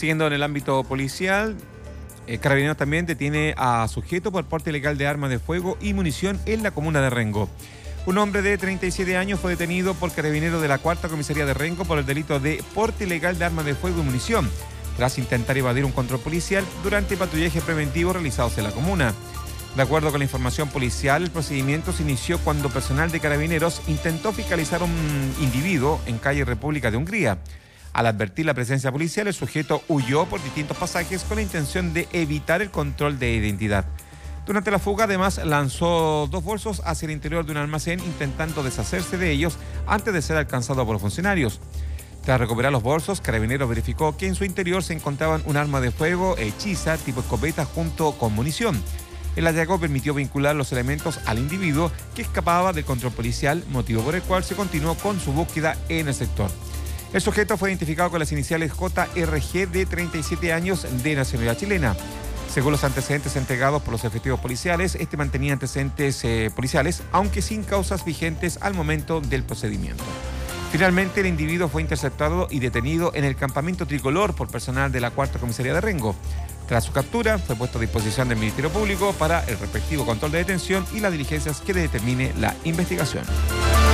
Siguiendo en el ámbito policial, Carabineros también detiene a sujeto por porte ilegal de armas de fuego y munición en la comuna de Rengo. Un hombre de 37 años fue detenido por Carabineros de la 4ª Comisaría de Rengo por el delito de porte ilegal de armas de fuego y munición, tras intentar evadir un control policial durante patrullajes preventivos realizados en la comuna. De acuerdo con la información policial, el procedimiento se inició cuando personal de Carabineros intentó fiscalizar a un individuo en calle República de Hungría. Al advertir la presencia policial, el sujeto huyó por distintos pasajes con la intención de evitar el control de identidad. Durante la fuga, además, lanzó 2 bolsos hacia el interior de un almacén intentando deshacerse de ellos antes de ser alcanzado por los funcionarios. Tras recuperar los bolsos, Carabineros verificó que en su interior se encontraban un arma de fuego hechiza tipo escopeta junto con munición. El hallazgo permitió vincular los elementos al individuo que escapaba del control policial, motivo por el cual se continuó con su búsqueda en el sector. El sujeto fue identificado con las iniciales JRG, de 37 años, de nacionalidad chilena. Según los antecedentes entregados por los efectivos policiales, este mantenía antecedentes policiales, aunque sin causas vigentes al momento del procedimiento. Finalmente, el individuo fue interceptado y detenido en el campamento tricolor por personal de la 4ª Comisaría de Rengo. Tras su captura, fue puesto a disposición del Ministerio Público para el respectivo control de detención y las diligencias que determine la investigación.